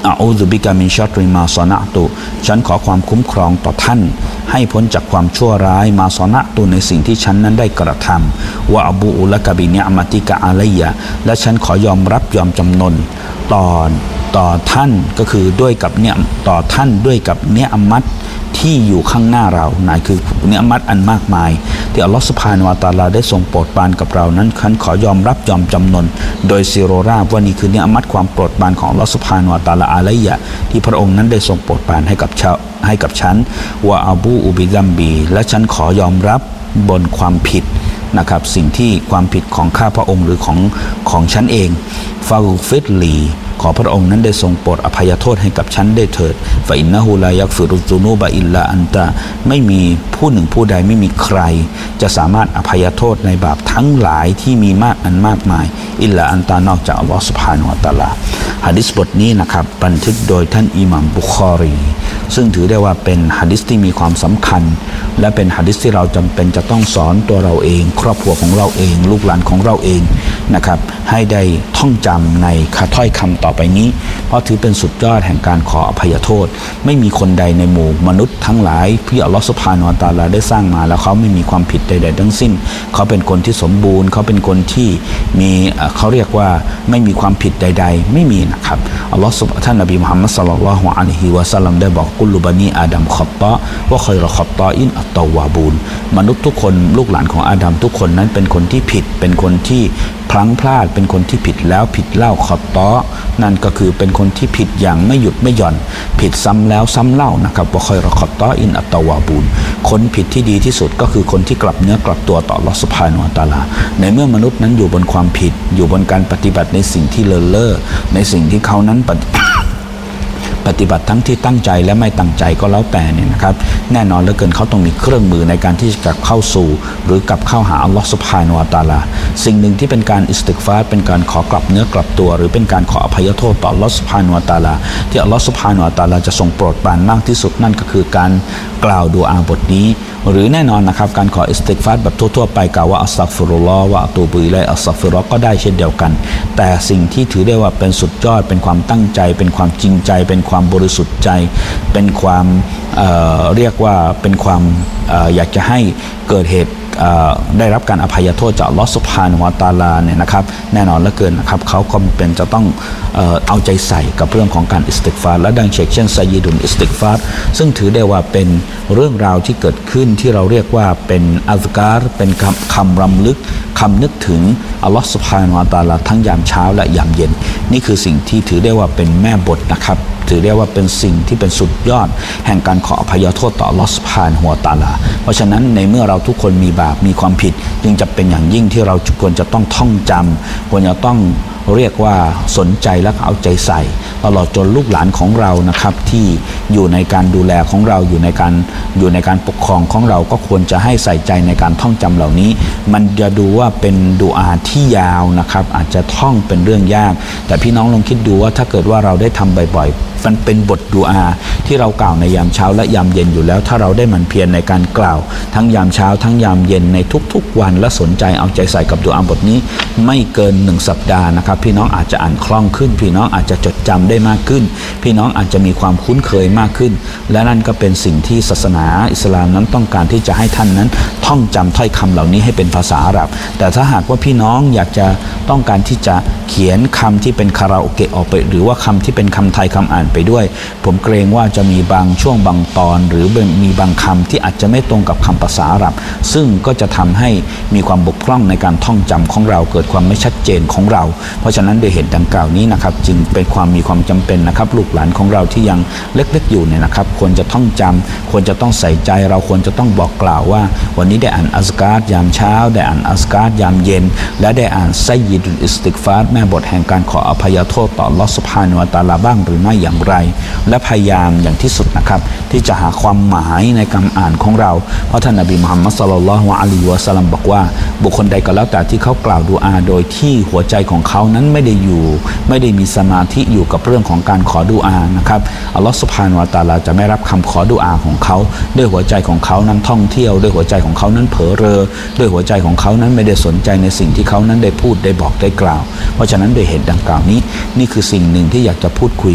อะอูซุบิกะมินชัรริมาซอนะตุฉันขอความคุ้มครองต่อท่านให้พ้นจากความชั่วร้ายมาซอนะตุในสิ่งที่ฉันนั้นได้กระทำวะอบูอุละกะบินิอ์มะติกะอะลัยยะและฉันขอยอมรับยอมจำนนต่อท่านก็คือด้วยกับเนี่ยต่อท่านด้วยกับเนี่ยอัมมัตที่อยู่ข้างหน้าเรานั่นคือเนืมัดอันมากมายที่อัลลอฮฺซุบฮานะฮูวะตะอาลาได้ทรงโปรดปรานกับเรานั้นฉันขอยอมรับยอมจำนนโดยซิโรราบว่านี่คือเนืมัดความโปรดปรานของอัลลอฮฺซุบฮานะฮูวะตะอาลาอะลัยยะที่พระองค์นั้นได้ทรงโปรดปรานให้กับฉันวะอบูอุบิซัมบีและฉันขอยอมรับบนความผิดนะครับสิ่งที่ความผิดของข้าพระองค์หรือของฉันเองฟาฟิดลีขอพระองค์นั้นได้ทรงโปรดอภัยโทษให้กับฉันได้เถิดฟะอินนะฮูลายักฟิรุซุนูบะอิลลาอันตะไม่มีผู้หนึ่งผู้ใดไม่มีใครจะสามารถอภัยโทษในบาปทั้งหลายที่มีมากอันมากมายอิลลาอันตะนอกจากอัลลอฮฺซุบฮานะฮูวะตะอาลาหะดีษบทนี้นะครับบันทึกโดยท่านอิหม่ามบุคอรีซึ่งถือได้ว่าเป็นหะดีษที่มีความสำคัญและเป็นหะดีษที่เราจำเป็นจะต้องสอนตัวเราเองครอบครัวของเราเองลูกหลานของเราเองนะครับให้ได้ท่องจำในถ้อยคำต่อไปนี้เพราะถือเป็นสุดยอดแห่งการขออภัยโทษไม่มีคนใดในหมู่มนุษย์ทั้งหลายที่อัลลอฮฺซุบฮานะฮูวะตะอาลาได้สร้างมาแล้วเขาไม่มีความผิดใดๆทั้งสิ้นเขาเป็นคนที่สมบูรณ์เขาเป็นคนที่มีเขาเรียกว่าไม่มีความผิดใดๆไม่มีนะครับอัลลอฮฺท่านนบีมุฮัมมัดศ็อลลัลลอฮุอะลัยฮิวะซัลลัมได้บอกกุลลุบานีอาดัมค็อตอวะค็อยรุค็อตออินอัตตอวาบูนมนุษย์ทุกคนลูกหลานของอาดัมทุกคนนั้นเป็นคนที่ผิดเป็นคนที่พลั้งพลาดเป็นคนที่ผิดแล้วผิดเล่าขอตอนั่นก็คือเป็นคนที่ผิดอย่างไม่หยุดไม่หย่อนผิดซ้ำแล้วซ้ำเล่านะครับว่าคอยรอขอตออินอัตตวาบูนคนผิดที่ดีที่สุดก็คือคนที่กลับเนื้อกลับตัวต่ออัลเลาะห์ซุบฮานะฮูวะตะอาลาในเมื่อมนุษย์นั้นอยู่บนความผิดอยู่บนการปฏิบัติในสิ่งที่เลินเล่อในสิ่งที่เขานั้นปฏิบัติทั้งที่ตั้งใจและไม่ตั้งใจก็แล้วแต่เนี่ยนะครับแน่นอนเหลือเกินเขาต้องมีเครื่องมือในการที่จะกลับเข้าสู่หรือกลับเข้าหาอัลลอฮฺซุบฮานะฮูวะตะอาลาสิ่งหนึ่งที่เป็นการอิสติฆฟารเป็นการขอกลับเนื้อกลับตัวหรือเป็นการขออภัยโทษต่ออัลลอฮฺซุบฮานะฮูวะตะอาลาที่อัลลอฮฺซุบฮานะฮูวะตะอาลาจะทรงโปรดปรานมากที่สุดนั่นก็คือการกล่าวดุอาบทนี้หรือแน่นอนนะครับการขออิสติฆฟารแบบทั่วๆไปกล่าวว่าอัสตัฆฟิรุลลอฮ์วะอะตูบุอิลัยฮิอัสตัฆฟิรุลลอฮ์ก็ได้เช่นเดียวกันแต่สิ่งที่ถือได้ว่าเป็นสุดยอดเป็นความตั้งใจเป็นความจริงใจเป็นความบริสุทธิ์ใจเป็นความเรียกว่าเป็นความอยากจะให้เกิดเหตุได้รับการอภัยโทษจากอัลเลาะห์ซุบฮานะฮูวะตะอาลาเนี่ยนะครับแน่นอนเหลือเกินนะครับเขาก็เป็นจะต้องเอาใจใส่กับเรื่องของการอิสติฆฟารและดังเช่นไซยิดุลอิสติฆฟารซึ่งถือได้ว่าเป็นเรื่องราวที่เกิดขึ้นที่เราเรียกว่าเป็นอัซการ์เป็นคำรำลึกคำนึกถึงอัลเลาะห์ซุบฮานะฮูวะตะอาลาทั้งยามเช้าและยามเย็นนี่คือสิ่งที่ถือได้ว่าเป็นแม่บทนะครับถือได้ว่าเป็นสิ่งที่เป็นสุดยอดแห่งการขออภัยโทษต่ออัลเลาะห์ซุบฮานะฮูวะตะอาลาเพราะฉะนั้นในเมื่อเราทุกคนมีบาปมีความผิดจึงจะเป็นอย่างยิ่งที่เราควรจะต้องท่องจำควรจะต้องเรียกว่าสนใจและเอาใจใส่ตลอดจนลูกหลานของเรานะครับที่อยู่ในการดูแลของเราอยู่ในการปกครองของเราก็ควรจะให้ใส่ใจในการท่องจำเหล่านี้มันจะดูว่าเป็นดุอาที่ยาวนะครับอาจจะท่องเป็นเรื่องยากแต่พี่น้องลองคิดดูว่าถ้าเกิดว่าเราได้ทำบ่อยๆมันเป็นบทดุอาที่เรากล่าวในยามเช้าและยามเย็นอยู่แล้วถ้าเราได้หมั่นเพียรในการกล่าวทั้งยามเช้าทั้งยามเย็นในทุกๆวันและสนใจเอาใจใส่กับดุอาบทนี้ไม่เกิน1สัปดาห์นะครับพี่น้องอาจจะอ่านคล่องขึ้นพี่น้องอาจจะจดจำได้มากขึ้นพี่น้องอาจจะมีความคุ้นเคยมากขึ้นและนั่นก็เป็นสิ่งที่ศาสนาอิสลามนั้นต้องการที่จะให้ท่านนั้นท่องจำถ้อยคำเหล่านี้ให้เป็นภาษาอาหรับแต่ถ้าหากว่าพี่น้องอยากจะต้องการที่จะเขียนคำที่เป็นคาราโอเกะออกไปหรือว่าคำที่เป็นคำไทยคำอ่านไปด้วยผมเกรงว่าจะมีบางช่วงบางตอนหรือมีบางคำที่อาจจะไม่ตรงกับคำภาษาอาหรับซึ่งก็จะทำให้มีความบกพร่องในการท่องจำของเราเกิดความไม่ชัดเจนของเราเพราะฉะนั้นโดยเหตุดังกล่าวนี้นะครับจึงเป็นมีความจำเป็นนะครับลูกหลานของเราที่ยังเล็กๆอยู่เนี่ยนะครับควรจะท่องจำควรจะต้องใส่ใจเราควรจะต้องบอกกล่าวว่าวันนี้ได้อ่านอัซการ์ยามเช้าได้อ่านอัซการ์ยามเย็นและได้อ่านไซยิดุลอิสติฆฟารแม่บทแห่งการขออภัยโทษต่ออัลเลาะห์ซุบฮานะฮูวะตะอาลาบ้างหรือไม่อย่างไรและพยายามอย่างที่สุดนะครับที่จะหาความหมายในการอ่านของเราเพราะท่านนบีมุฮัมมัดศ็อลลัลลอฮุอะลัยฮิวะซัลลัมบอกว่าบุคคลใดก็แล้วแต่ที่เขากล่าวดุอาโดยที่หัวใจของเขานั้นไม่ได้มีสมาธิอยู่กับเรื่องของการขอดุอานะครับอัลลอฮฺซุบฮานะฮูวะตะอาลาจะไม่รับคำขอดุอาของเขาด้วยหัวใจของเขานั้นท่องเที่ยวด้วยหัวใจของเขานั้นเผลอเรอด้วยหัวใจของเขานั้นไม่ได้สนใจในสิ่งที่เขานั้นได้พูดได้บอกได้กล่าวเพราะฉะนั้นโดยเหตุดังกล่าวนี้นี่คือสิ่งหนึ่งที่อยากจะพูดคุยกับพี่น้อง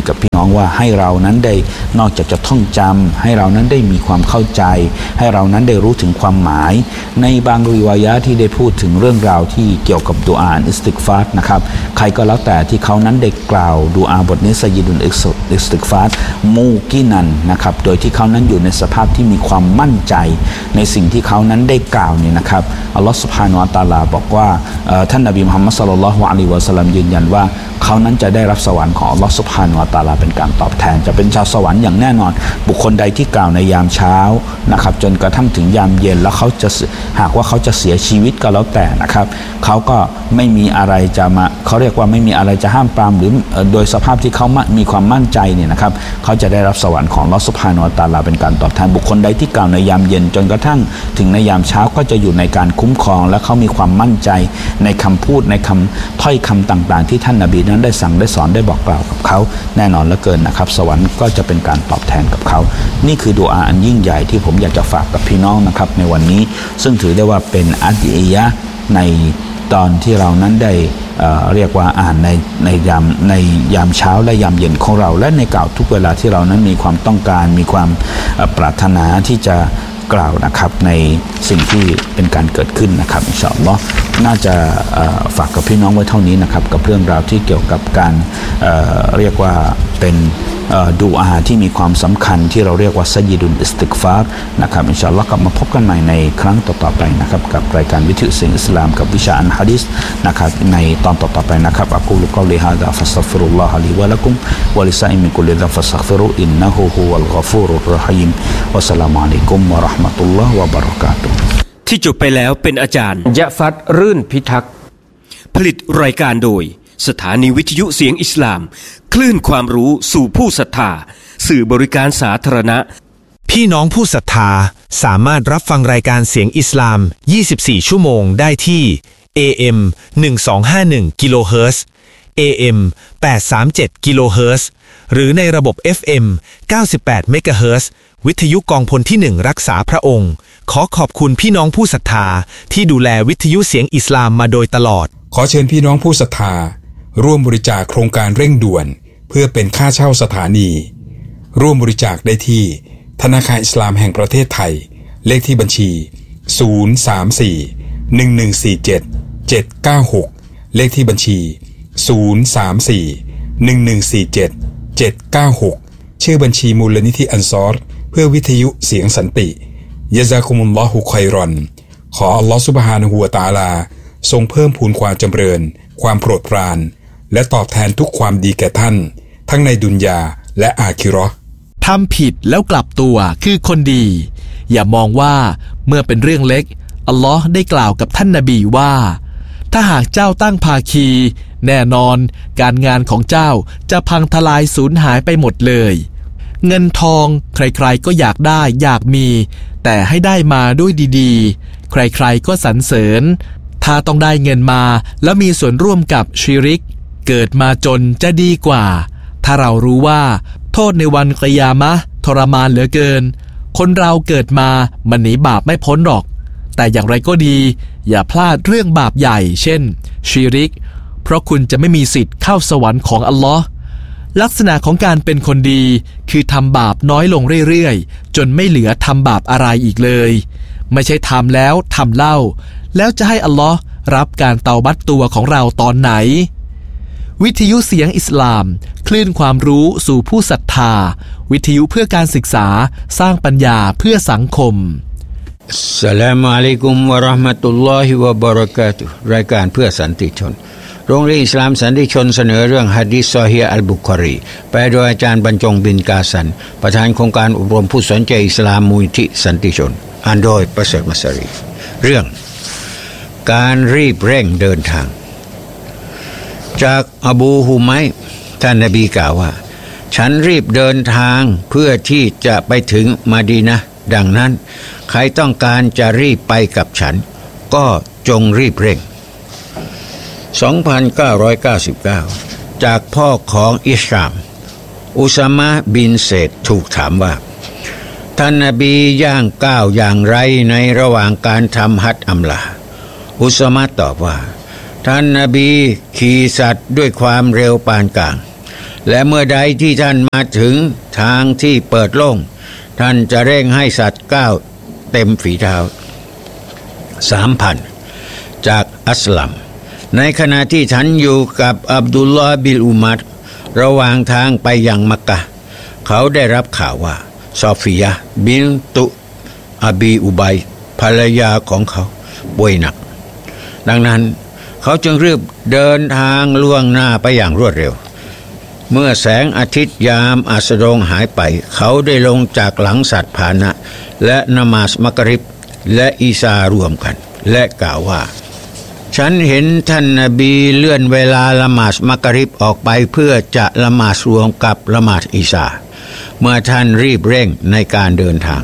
ว่าให้เรานั้นได้นอกจากจะท่องจำให้เรานั้นได้มีความเข้าใจให้เรานั้นได้รู้ถึงความหมายในบางริวายะห์ที่ได้พูดถึงเรื่องราวที่เกี่ยวกับดุอาอิสติฆฟารนะครับใครก็แล้วแต่ที่เขานั้นได้กล่าวดุอาบทนี้ซัยยิดุลอิสติฆฟารมูกินันนะครับโดยที่เขานั้นอยู่ในสภาพที่มีความมั่นใจในสิ่งที่เขานั้นได้กล่าวเนี่ยนะครับอัลลอฮฺซุบฮานะฮูวะตะอาลาบอกว่าท่านนบีมุฮัมมัดศ็อลลัลลอฮุอะลัยฮิวะซัลลัมยืนยันว่าเขานั้นจะได้รับสวรรค์ของอัลลอฮฺซุบฮานะฮูวะตะอาลาเป็นการตอบแทนจะเป็นชาวสวรรค์อย่างแน่นอนบุคคลใดที่กล่าวในยามเช้านะครับจนกระทั่งถึงยามเย็นแล้วเขาจะหากว่าเขาจะเสียชีวิตก็แล้วแต่นะครับเขาก็ไม่มีอะไรจะมาเขาเรียกว่าไม่มีอะไรจะห้ามปรามหรือโดยสภาพที่เขามีความมั่นใจเนี่ยนะครับเขาจะได้รับสวรรค์ของอัลลอฮฺซุบฮานะฮูวะตะอาลาเป็นการตอบแทนบุคคลใดที่กล่าวในยามเย็นจนกระทั่งถึงในยามเช้าก็จะอยู่ในการคุ้มครองและเขามีความมั่นใจในคำพูดในคำถ้อยคำต่างๆที่ท่านนบีนั้นได้สั่งได้สอนได้บอกกล่าวกับเขาแน่นอนเหลือเกินนะครับสวรรค์ก็จะเป็นการตอบแทนกับเขานี่คือดุอาอันยิ่งใหญ่ที่ผมอยากจะฝากกับพี่น้องนะครับในวันนี้ซึ่งถือได้ว่าเป็นอัดิยะห์ในตอนที่เรานั้นได้เรียกว่าอ่านในยามเช้าและยามเย็นของเราและในกล่าวทุกเวลาที่เรานั้นมีความต้องการมีความปรารถนาที่จะกล่าวนะครับในสิ่งที่เป็นการเกิดขึ้นนะครับอินชาอัลลอฮ์น่าจะฝากกับพี่น้องไว้เท่านี้นะครับกับเรื่องราวที่เกี่ยวกับการเรียกว่าเป็นดูอาที่มีความสำคัญที่เราเรียกว่าซัยยิดุลอิสติฆฟารนะครับอินชาอัลลอฮ์กลับมาพบกันใหม่ในครั้งต่อๆไปนะครับกับรายการวิทยุเสียงอิสลามกับวิชาอันฮะดีษนะครับในตอนต่อๆไปนะครับอะกูลุกอลิฮาซาฟัสตัฆฟิรุลลอฮะลีวะละกุมวะลิซาอิมินกุลิซัมฟัสตัฆฟิรุอินนะฮูฮุวัลฆอฟูรุรเราะฮีมวะสลามุอะลัยกุมวะเราะห์มะตุลลอฮ์วะบะเราะกาตุฮ์ที่จบไปแล้วเป็นอาจารย์ยะฟัดรื่นพิทักษ์ผลิตรายการโดยสถานีวิทยุเสียงอิสลามคลื่นความรู้สู่ผู้ศรัทธาสื่อบริการสาธารณะพี่น้องผู้ศรัทธาสามารถรับฟังรายการเสียงอิสลาม24ชั่วโมงได้ที่ AM 1251กิโลเฮิรตซ์ AM 837กิโลเฮิรตซ์หรือในระบบ FM 98เมกะเฮิรตซ์วิทยุกองพลที่1รักษาพระองค์ขอขอบคุณพี่น้องผู้ศรัทธาที่ดูแลวิทยุเสียงอิสลามมาโดยตลอดขอเชิญพี่น้องผู้ศรัทธาร่วมบริจาคโครงการเร่งด่วนเพื่อเป็นค่าเช่าสถานีร่วมบริจาคได้ที่ธนาคารอิสลามแห่งประเทศไทยเลขที่บัญชี034-1147-796เลขที่บัญชี034-1147-796ชื่อบัญชีมูลนิธิอันซอรเพื่อวิทยุเสียงสันติยะซากุมุลลอฮุค็อยรอนขออัลลอฮฺซุบฮานะฮูวะตะอาลาทรงเพิ่มพูนความจำเริญความโปรดปรานและตอบแทนทุกความดีแก่ท่านทั้งในดุนยาและอาคิเราะห์ทำผิดแล้วกลับตัวคือคนดีอย่ามองว่าเมื่อเป็นเรื่องเล็กอัลลอฮ์ได้กล่าวกับท่านนบีว่าถ้าหากเจ้าตั้งภาคีแน่นอนการงานของเจ้าจะพังทลายสูญหายไปหมดเลยเงินทองใครๆก็อยากได้อยากมีแต่ให้ได้มาด้วยดีๆใครๆก็สรรเสริญถ้าต้องได้เงินมาแล้วมีส่วนร่วมกับชิริกเกิดมาจนจะดีกว่าถ้าเรารู้ว่าโทษในวันกิยามะห์ทรมานเหลือเกินคนเราเกิดมามันหนีบาปไม่พ้นหรอกแต่อย่างไรก็ดีอย่าพลาดเรื่องบาปใหญ่เช่นชิริกเพราะคุณจะไม่มีสิทธิ์เข้าสวรรค์ของอัลลอฮ์ลักษณะของการเป็นคนดีคือทำบาปน้อยลงเรื่อยๆจนไม่เหลือทำบาปอะไรอีกเลยไม่ใช่ทำแล้วทำเล่าแล้วจะให้อัลลอฮ์รับการเตาบัตตัวของเราตอนไหนวิทยุเสียงอิสลามคลื่นความรู้สู่ผู้ศรัทธาวิทยุเพื่อการศึกษาสร้างปัญญาเพื่อสังคมอัสสลามุอะลัยกุมวะเราะห์มะตุลลอฮิวะบะเราะกาตุฮ์รายการเพื่อสันติชนโรงเรียนอิสลามสันติชนเสนอเรื่องหะดีษซอฮีฮ์อัลบุคอรีแปลโดยอาจารย์บรรจงบินกาสันประธานโครงการอบรมผู้สนใจอิสลามมูลนิธิสันติชนอ่านโดยประเสริฐมัสรีเรื่องการรีบเร่งเดินทางจากอบูฮุมัยท่านนบีกล่าวว่าฉันรีบเดินทางเพื่อที่จะไปถึงมะดีนะห์ดังนั้นใครต้องการจะรีบไปกับฉันก็จงรีบเร่ง2999จากพ่อของอิสลามอุซามะห์บินเซดถูกถามว่าท่านนบีย่างก้าวอย่างไรในระหว่างการทำฮัจญ์อัมลาอุซามะห์ตอบว่าท่านนบีขี่สัตว์ด้วยความเร็วปานกลางและเมื่อใดที่ท่านมาถึงทางที่เปิดโล่งท่านจะเร่งให้สัตว์ก้าวเต็มฝีเท้า 3,000 จากอัสลัมในขณะที่ฉันอยู่กับอับดุลลอฮ์บินอุมัรระหว่างทางไปยังมักกะฮ์เขาได้รับข่าวว่าซอฟียะห์บินตุอบีอุบัยภรรยาของเขาป่วยหนักดังนั้นเขาจึงรีบเดินทางล่วงหน้าไปอย่างรวดเร็วเมื่อแสงอาทิตย์ยามอัสดงหายไปเขาได้ลงจากหลังสัตว์พาหนะและนมาสมักริบและอีซารวมกันและกล่าวว่าฉันเห็นท่านนบีเลื่อนเวลาละหมาดมักริบออกไปเพื่อจะละหมาดรวมกับละหมาดอิชาเมื่อท่านรีบเร่งในการเดินทาง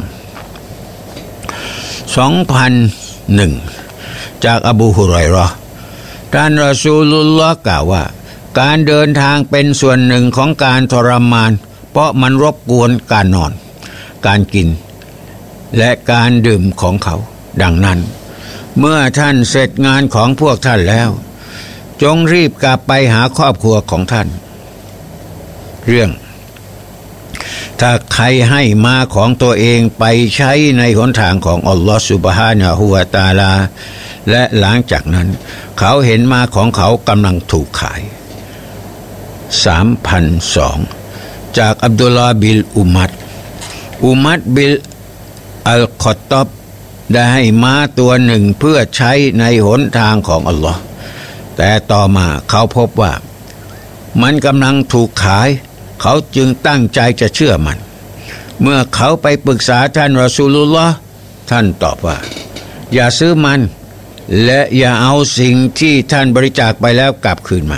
2001 จากอบูฮุรอยเราะห์ท่านรอซูลุลลอฮ์กล่าวว่าการเดินทางเป็นส่วนหนึ่งของการทรมานเพราะมันรบกวนการนอนการกินและการดื่มของเขาดังนั้นเมื่อท่านเสร็จงานของพวกท่านแล้วจงรีบกลับไปหาครอบครัวของท่านเรื่องถ้าใครให้ม้าของตัวเองไปใช้ในหนทางของอัลลอฮฺซุบฮานะฮูวะตะอาลาและหลังจากนั้นเขาเห็นม้าของเขากำลังถูกขาย 3,002 จากอับดุลลาห์บินอุมัรบินอัลคอตตอบได้ให้ม้าตัวหนึ่งเพื่อใช้ในหนทางของอัลลอฮ์แต่ต่อมาเขาพบว่ามันกำลังถูกขายเขาจึงตั้งใจจะเชื่อมันเมื่อเขาไปปรึกษาท่านรอซูลุลลอฮ์ท่านตอบว่าอย่าซื้อมันและอย่าเอาสิ่งที่ท่านบริจาคไปแล้วกลับคืนมา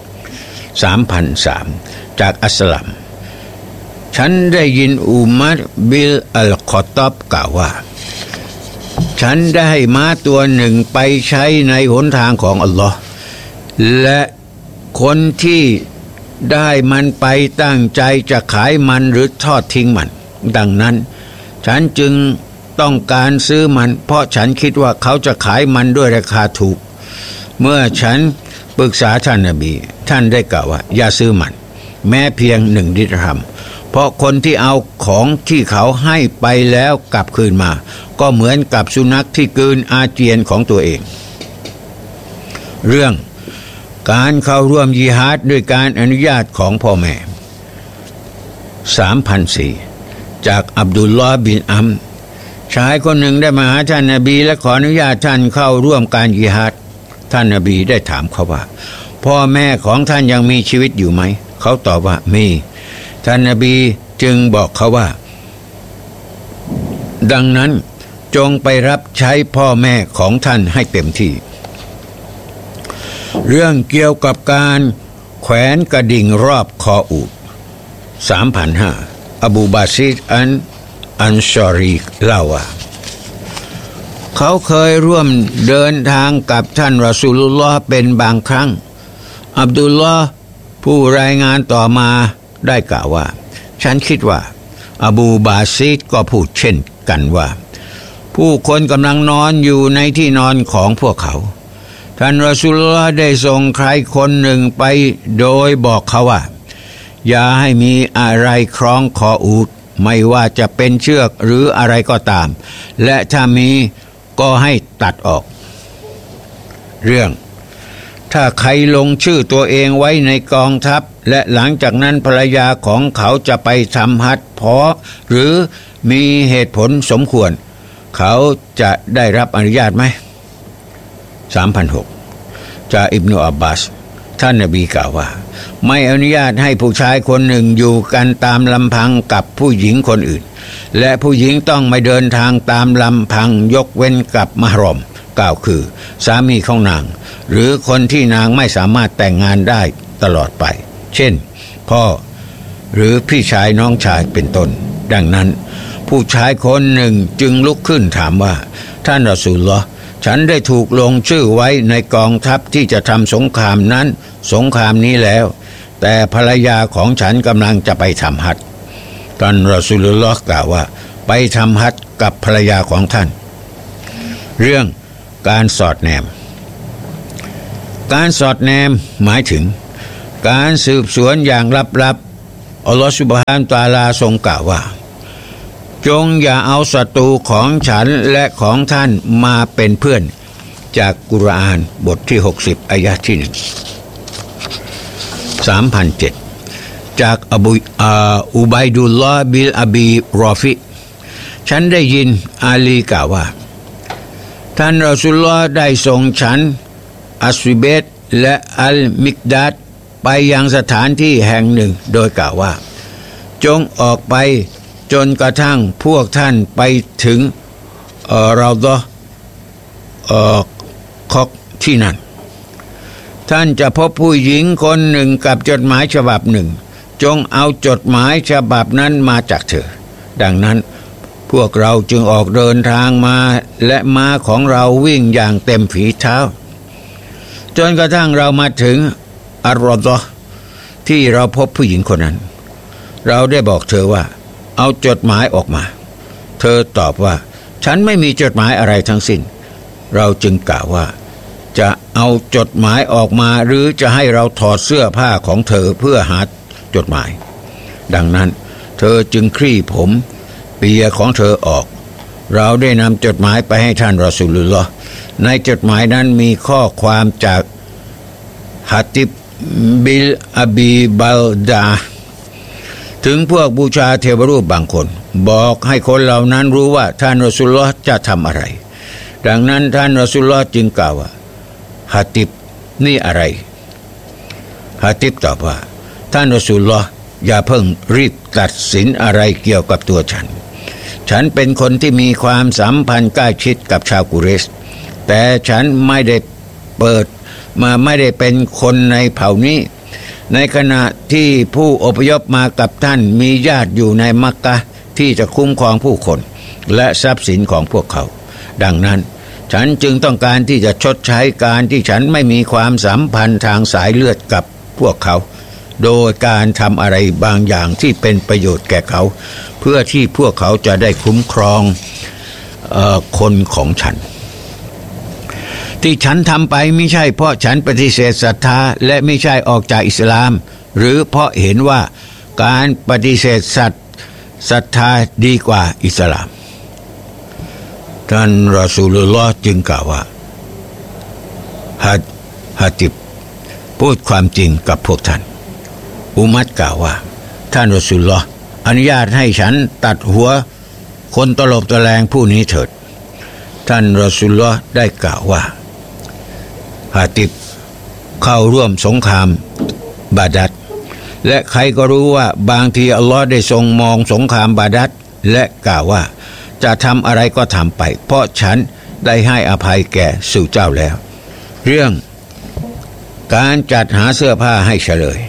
3,003 จากอัสลัมฉันได้ยินอุมัรบินอัลคอตตอบกล่าวว่าฉันได้ให้ม้าตัวหนึ่งไปใช้ในหนทางของอัลลอฮ์และคนที่ได้มันไปตั้งใจจะขายมันหรือทอดทิ้งมันดังนั้นฉันจึงต้องการซื้อมันเพราะฉันคิดว่าเขาจะขายมันด้วยราคาถูกเมื่อฉันปรึกษาท่านนบีท่านได้กล่าวว่าอย่าซื้อมันแม้เพียง1 ดิรฮัมเพราะคนที่เอาของที่เขาให้ไปแล้วกลับคืนมาก็เหมือนกับสุนัขที่กลืนอาเจียนของตัวเองเรื่องการเข้าร่วมญิฮาดด้วยการอนุญาตของพ่อแม่ 3,004 จากอับดุลลอฮ์บินอัมรชายคนหนึ่งได้มาหาท่านนบีและขออนุญาตท่านเข้าร่วมการญิฮาดท่านนบีได้ถามเขาว่าพ่อแม่ของท่านยังมีชีวิตอยู่ไหมเขาตอบว่ามีท่านนบีจึงบอกเขาว่าดังนั้นจงไปรับใช้พ่อแม่ของท่านให้เต็มที่เรื่องเกี่ยวกับการแขวนกระดิ่งรอบคออูฐ 3,005 อบูบาซิดอันชอรีเล่าว่าเขาเคยร่วมเดินทางกับท่านรอซูลุลลอฮ์เป็นบางครั้งอับดุลลอฮ์ผู้รายงานต่อมาได้กล่าวว่าฉันคิดว่าอบูบาซิดก็พูดเช่นกันว่าผู้คนกำลังนอนอยู่ในที่นอนของพวกเขาท่านรอซูลุลลอฮ์ได้ส่งใครคนหนึ่งไปโดยบอกเขาว่าอย่าให้มีอะไรคล้องคออูฐไม่ว่าจะเป็นเชือกหรืออะไรก็ตามและถ้ามีก็ให้ตัดออกเรื่องถ้าใครลงชื่อตัวเองไว้ในกองทัพและหลังจากนั้นภรรยาของเขาจะไปทำฮัจญ์เพราะหรือมีเหตุผลสมควรเขาจะได้รับอนุญาตไหม 3,006 จากอิบนุอับบาสท่านนบีกล่าวว่าไม่อนุญาตให้ผู้ชายคนหนึ่งอยู่กันตามลำพังกับผู้หญิงคนอื่นและผู้หญิงต้องไม่เดินทางตามลำพังยกเว้นกับมะฮรอมกล่าวคือสามีของนางหรือคนที่นางไม่สามารถแต่งงานได้ตลอดไปเช่นพ่อหรือพี่ชายน้องชายเป็นต้นดังนั้นผู้ชายคนหนึ่งจึงลุกขึ้นถามว่าท่านรอซูลุลลอฮ์ฉันได้ถูกลงชื่อไว้ในกองทัพที่จะทำสงครามนั้นสงครามนี้แล้วแต่ภรรยาของฉันกำลังจะไปทำฮัจญ์ท่านรอซูลุลลอฮ์กล่าวว่าไปทำฮัจญ์กับภรรยาของท่านเรื่องการสอดแนมหมายถึงการสืบสวนอย่างลับๆอัลลอฮฺซุบฮานะฮูวะตะอาลาทรงกล่าวว่าจงอย่าเอาศัตรูของฉันและของท่านมาเป็นเพื่อนจากกุรอานบทที่60อายะห์ที่3007จากอุบัยดุลลอฮ์บินอบีรอฟิฉันได้ยินอาลีกล่าวว่าท่านรอซูลุลลอฮ์ได้ส่งฉันอัสวิเบตและอัลมิกดัดไปยังสถานที่แห่งหนึ่งโดยกล่าวว่าจงออกไปจนกระทั่งพวกท่านไปถึงเราดะคอกที่นั่นท่านจะพบผู้หญิงคนหนึ่งกับจดหมายฉบับหนึ่งจงเอาจดหมายฉบับนั้นมาจากเธอดังนั้นพวกเราจึงออกเดินทางมาและม้าของเราวิ่งอย่างเต็มฝีเท้าจนกระทั่งเรามาถึงอัรรอดะที่เราพบผู้หญิงคนนั้นเราได้บอกเธอว่าเอาจดหมายออกมาเธอตอบว่าฉันไม่มีจดหมายอะไรทั้งสิ้นเราจึงกล่าวว่าจะเอาจดหมายออกมาหรือจะให้เราถอดเสื้อผ้าของเธอเพื่อหาจดหมายดังนั้นเธอจึงคลี่ผมเปียของเธอออกเราได้นำจดหมายไปให้ท่านรอซูลุลลอฮ์ในจดหมายนั้นมีข้อความจากฮาติบบิลอบีบัลดาถึงพวกบูชาเทวรูปบางคนบอกให้คนเหล่านั้นรู้ว่าท่านรอซูลุลลอฮ์จะทำอะไรดังนั้นท่านรอซูลุลลอฮ์จึงกล่าวว่าฮาติบนี่อะไรฮาติบตอบว่าท่านรอซูลุลลอฮ์อย่าเพิ่งรีบตัดสินอะไรเกี่ยวกับตัวฉันเป็นคนที่มีความสัมพันธ์ใกล้ชิดกับชาวกุเรชแต่ฉันไม่ได้เป็นคนในเผ่านี้ในขณะที่ผู้อพยพมากับท่านมีญาติอยู่ในมักกะฮ์ที่จะคุ้มครองผู้คนและทรัพย์สินของพวกเขาดังนั้นฉันจึงต้องการที่จะชดใช้การที่ฉันไม่มีความสัมพันธ์ทางสายเลือดกับพวกเขาโดยการทำอะไรบางอย่างที่เป็นประโยชน์แก่เขาเพื่อที่พวกเขาจะได้คุ้มครองคนของฉันที่ฉันทำไปไม่ใช่เพราะฉันปฏิเสธศรัทธาและไม่ใช่ออกจากอิสลามหรือเพราะเห็นว่าการปฏิเสธศรัทธาดีกว่าอิสลามท่านรอซูลุลลอฮ์จึงกล่าวว่าฮาติบพูดความจริงกับพวกท่านอุมัดกล่าวว่าท่านรอซูลุลลอฮ์อนุญาตให้ฉันตัดหัวคนตลบตะแลงผู้นี้เถิดท่านรอซูลุลลอฮ์ได้กล่าวว่าฮาติบเข้าร่วมสงครามบาดัดและใครก็รู้ว่าบางทีอัลลอฮ์ได้ทรงมองสงครามบาดัดและกล่าวว่าจะทำอะไรก็ทำไปเพราะฉันได้ให้อภัยแก่สู่เจ้าแล้วเรื่องการจัดหาเสื้อผ้าให้เฉลย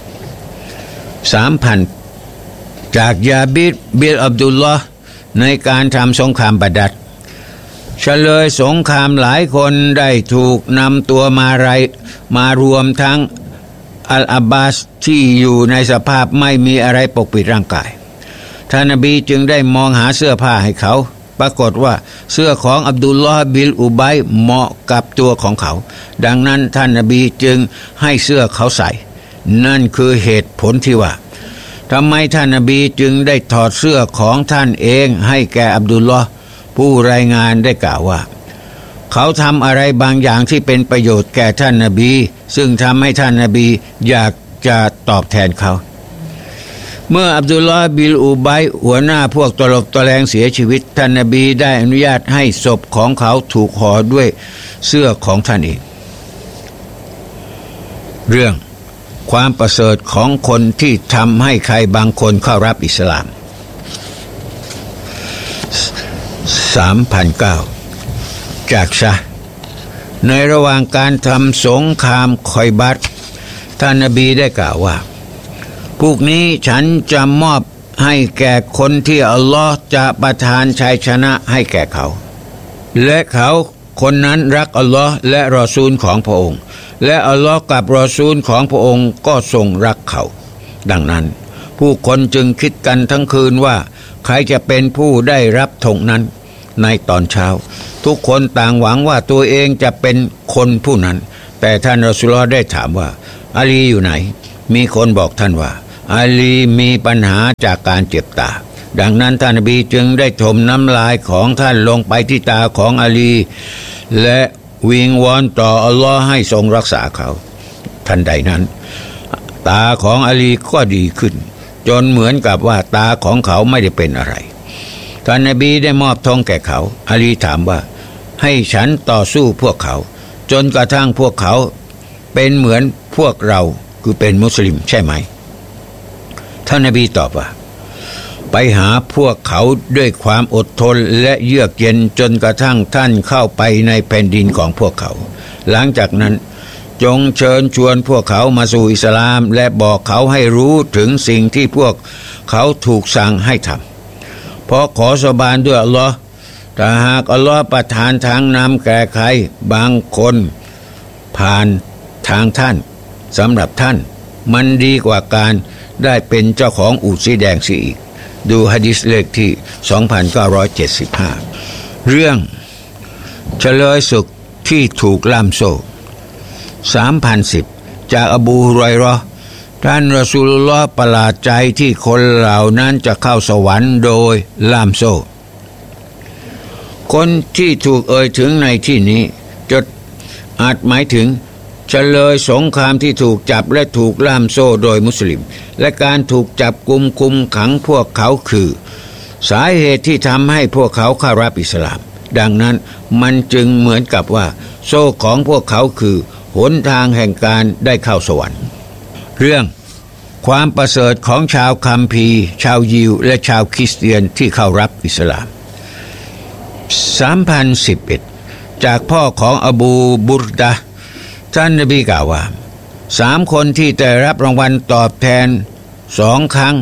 3,000 จากยาบิดบิลอับดุลลอฮ์ในการทำสงครามบาดัดเฉลยสงครามหลายคนได้ถูกนำตัวมารวมทั้งอัลอาบบาสที่อยู่ในสภาพไม่มีอะไรปกปิดร่างกายท่านนบีจึงได้มองหาเสื้อผ้าให้เขาปรากฏว่าเสื้อของอับดุลลอฮ์บินอุบัยเหมาะกับตัวของเขาดังนั้นท่านนบีจึงให้เสื้อเขาใส่นั่นคือเหตุผลที่ว่าทำไมท่านนบีจึงได้ถอดเสื้อของท่านเองให้แก่อับดุลลอฮ์ผู้รายงานได้กล่าวว่าเขาทำอะไรบางอย่างที่เป็นประโยชน์แก่ท่านนบีซึ่งทำให้ท่านนบีอยากจะตอบแทนเขาเมื่ออับดุลลอฮ์บินอุบัยหัวหน้าพวกตลบตะแลงเสียชีวิตท่านนบีได้อนุญาตให้ศพของเขาถูกห่อด้วยเสื้อของท่านเองเรื่องความประเสริฐของคนที่ทำให้ใครบางคนเข้ารับอิสลาม 3,009 จากชะในระหว่างการทำสงครามคอยบัตท่านนบีได้กล่าวว่าพวกนี้ฉันจะมอบให้แก่คนที่อัลลอฮ์จะประทานชัยชนะให้แก่เขาและเขาคนนั้นรักอัลลอฮ์และรอซูลของพระองค์และอัลลอฮ์กับรอซูลของพระองค์ก็ทรงรักเขาดังนั้นผู้คนจึงคิดกันทั้งคืนว่าใครจะเป็นผู้ได้รับธงนั้นในตอนเช้าทุกคนต่างหวังว่าตัวเองจะเป็นคนผู้นั้นแต่ท่านรอซูลุลลอฮ์ได้ถามว่าอาลีอยู่ไหนมีคนบอกท่านว่าอาลีมีปัญหาจากการเจ็บตาดังนั้นท่านนบีจึงได้ถมน้ำลายของท่านลงไปที่ตาของอาลีและวิงวอนต่ออัลลอฮ์ให้ทรงรักษาเขาทันใดนั้นตาของอาลีก็ดีขึ้นจนเหมือนกับว่าตาของเขาไม่ได้เป็นอะไรท่านนบีได้มอบธงแก่เขาอาลีถามว่าให้ฉันต่อสู้พวกเขาจนกระทั่งพวกเขาเป็นเหมือนพวกเราคือเป็นมุสลิมใช่ไหมท่านนบีตอบว่าไปหาพวกเขาด้วยความอดทนและเยือกเย็นจนกระทั่งท่านเข้าไปในแผ่นดินของพวกเขาหลังจากนั้นจงเชิญชวนพวกเขามาสู่อิสลามและบอกเขาให้รู้ถึงสิ่งที่พวกเขาถูกสั่งให้ทำเพราะขอสาบานด้วยอัลลอฮ์ถ้าหากอัลลอฮ์ประทานทางนำแก่ใครบางคนผ่านทางท่านสำหรับท่านมันดีกว่าการได้เป็นเจ้าของอูฐสีแดงเสียอีกดูหะดีษเลขที่ 2975 เรื่องเฉลยศึกที่ถูกล่ามโซ่ 3010 จากอบูฮุรอยเราะห์ท่านรอซูลุลลอฮ์ประหลาดใจที่คนเหล่านั้นจะเข้าสวรรค์โดยล่ามโซ่คนที่ถูกเอ่ยถึงในที่นี้จะอาจหมายถึงเฉลยสงครามที่ถูกจับและถูกล่ามโซ่โดยมุสลิมและการถูกจับกุมคุมขังพวกเขาคือสาเหตุที่ทำให้พวกเขาเข้ารับอิสลามดังนั้นมันจึงเหมือนกับว่าโซ่ของพวกเขาคือหนทางแห่งการได้เข้าสวรรค์เรื่องความประเสริฐของชาวคัมภีร์ชาวยิวและชาวคริสเตียนที่เข้ารับอิสลาม 3011 จากพ่อของอบูบุรดะห์ท่านนบีกล่าวว่า3 คนที่ได้รับรางวัลตอบแทน2 ครั้ง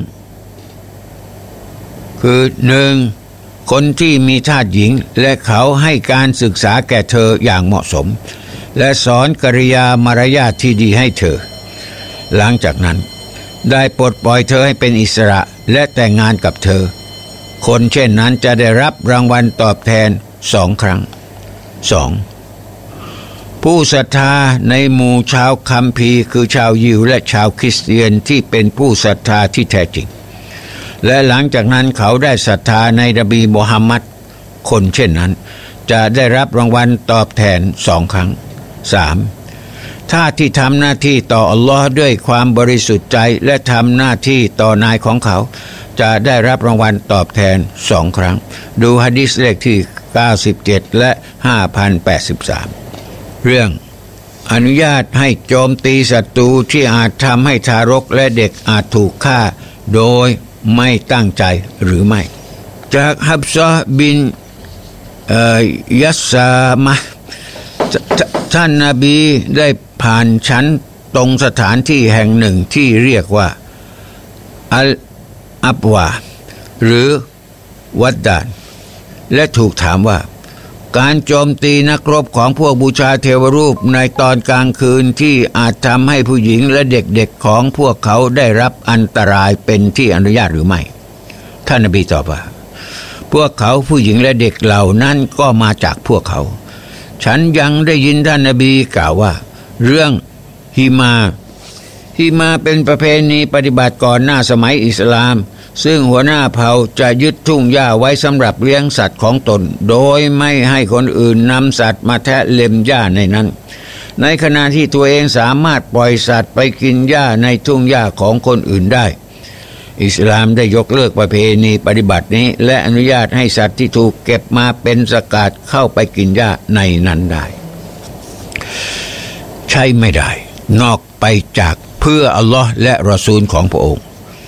คือ 1. คนที่มีทาสหญิงและเขาให้การศึกษาแก่เธออย่างเหมาะสมและสอนกริยามารยาทที่ดีให้เธอหลังจากนั้นได้ปลดปล่อยเธอให้เป็นอิสระและแต่งงานกับเธอคนเช่นนั้นจะได้รับรางวัลตอบแทน2 ครั้ง 2. ผู้ศรัทธาในหมู่ชาวคัมภีร์คือชาวยิวและชาวคริสเตียนที่เป็นผู้ศรัทธาที่แท้จริงและหลังจากนั้นเขาได้ศรัทธาในนบีมุฮัมมัดคนเช่นนั้นจะได้รับรางวัลตอบแทน2 ครั้ง 3. ถ้าที่ทำหน้าที่ต่ออัลลอฮ์ด้วยความบริสุทธิ์ใจและทำหน้าที่ต่อนายของเขาจะได้รับรางวัลตอบแทน2 ครั้งดูหะดีษเลขที่97และ5083เรื่องอนุญาตให้โจมตีศัตรูที่อาจทำให้ทารกและเด็กอาจถูกฆ่าโดยไม่ตั้งใจหรือไม่จากฮับซะห์บินยัสซามะท่านนบีได้ผ่านชั้นตรงสถานที่แห่งหนึ่งที่เรียกว่าอัลอับวาหรือวัดดานและถูกถามว่าการโจมตีนักรบของพวกบูชาเทวรูปในตอนกลางคืนที่อาจทำให้ผู้หญิงและเด็กๆของพวกเขาได้รับอันตรายเป็นที่อนุญาตหรือไม่ท่านนบีตอบว่าพวกเขาผู้หญิงและเด็กเหล่านั้นก็มาจากพวกเขาฉันยังได้ยินท่านนบีกล่าวว่าเรื่องฮิมาเป็นประเพณีปฏิบัติก่อนหน้าสมัยอิสลามซึ่งหัวหน้าเผ่าจะยึดทุ่งหญ้าไว้สำหรับเลี้ยงสัตว์ของตนโดยไม่ให้คนอื่นนำสัตว์มาแทะเล็มหญ้าในนั้นในขณะที่ตัวเองสามารถปล่อยสัตว์ไปกินหญ้าในทุ่งหญ้าของคนอื่นได้อิสลามได้ยกเลิกประเพณีปฏิบัตินี้และอนุญาตให้สัตว์ที่ถูกเก็บมาเป็นสกัดเข้าไปกินหญ้าในนั้นได้ใช่ไม่ได้นอกไปจากเพื่ออัลลอฮ์และรอซูลของพระองค์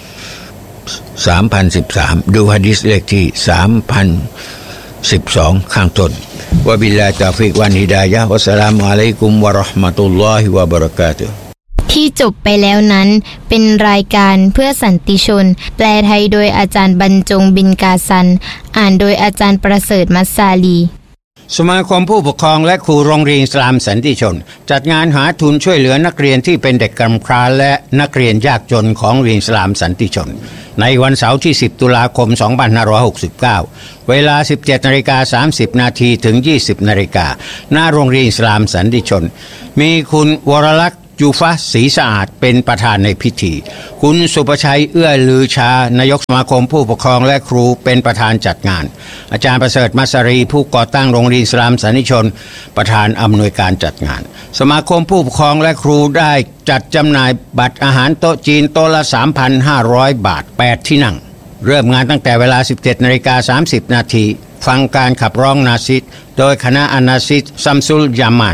3013 ดูหะดีษเลขที่ 3012 ข้างต้นวะบิลลาฮิตอฟิกวันฮิดายะฮ์วัสสลามุอะลัยกุมวะเราะห์มะตุลลอฮิวะบะเราะกาตุฮ์ที่จบไปแล้วนั้นเป็นรายการเพื่อสันติชนแปลไทยโดยอาจารย์บรรจงบินกาซันอ่านโดยอาจารย์ประเสริฐมัสซาลีสมาคมผู้ปกครองและครูโรงเรียนอิสลามสันติชนจัดงานหาทุนช่วยเหลือนักเรียนที่เป็นเด็กกำพร้าและนักเรียนยากจนของโรงเรียนอิสลามสันติชนในวันเสาร์ที่10ตุลาคม2569เวลา 17:30 นาทีถึง 20:00 น.ณโรงเรียนอิสลามสันติชนมีคุณวรลักษณ์จูฟะศรีสะอาดเป็นประธานในพิธีคุณสุประชัยเอื้อลือชานายกสมาคมผู้ปกครองและครูเป็นประธานจัดงานอาจารย์ประเสริฐมัสรีผู้ก่อตั้งโรงเรียนอิสลามสันติชนประธานอำนวยการจัดงานสมาคมผู้ปกครองและครูได้จัดจำหน่ายบัตรอาหารโต๊ะจีนโต๊ะละ 3,500 บาท8ที่นั่งเริ่มงานตั้งแต่เวลา 17:30 น.ฟังการขับร้องนาซิดโดยคณะอานาซิดซัมซุลยามาน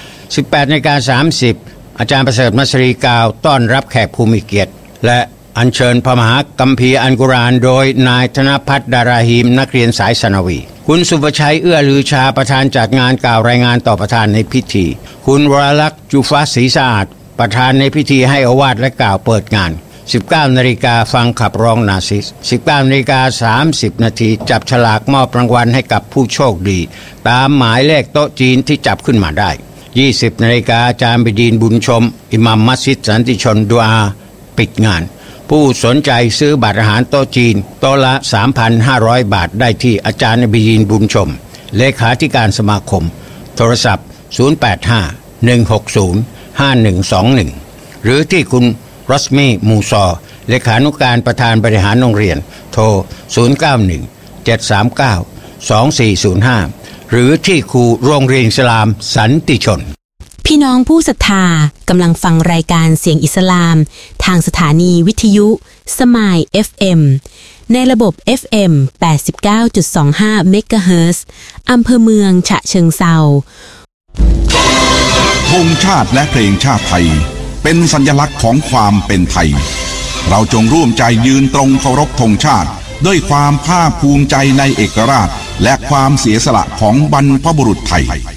18:30 อาจารย์ประเสริฐมัสรีกล่าวต้อนรับแขกผู้มีเกียรติและอัญเชิญพระมหาคัมภีร์อัลกุรอานโดยนายธนพัฒน์ดาราฮีมนักเรียนสายสนวีคุณสุประชัยเอื้อลือชาประธานจัดงานกล่าวรายงานต่อประธานในพิธีคุณวรลักษณ์จูฟะศรีสะอาดประธานในพิธีให้อาวาสและกล่าวเปิดงาน 19 นาฬิกาฟังขับร้องนาซิส 19:30 นาทีจับฉลากมอบรางวัลให้กับผู้โชคดีตามหมายเลขโต๊ะจีนที่จับขึ้นมาได้ 20 นาฬิกาอาจารย์บิดีนบุญชมอิหมัมมัสยิดสันติชนดุอาปิดงานผู้สนใจซื้อบัตรอาหารโต๊ะจีนโต๊ะละ 3,500 บาทได้ที่อาจารย์บิดีนบุญชมเลขาธิการสมาคมโทรศัพท์ 085-160-5121 หรือที่คุณรัสมีมูซอเลขานุการประธานบริหารโรงเรียนโทร 091-739-2405 หรือที่ครูโรงเรียนอิสลามสันติชนพี่น้องผู้ศรัทธากำลังฟังรายการเสียงอิสลามทางสถานีวิทยุสมาย FM ในระบบ FM 89.25 เมกะเฮิรตซ์อำเภอเมืองฉะเชิงเทราธงชาติและเพลงชาติไทยเป็นสัญลักษณ์ของความเป็นไทยเราจงร่วมใจยืนตรงเคารพธงชาติด้วยความภาคภูมิใจในเอกราชและความเสียสละของบรรพบุรุษไทย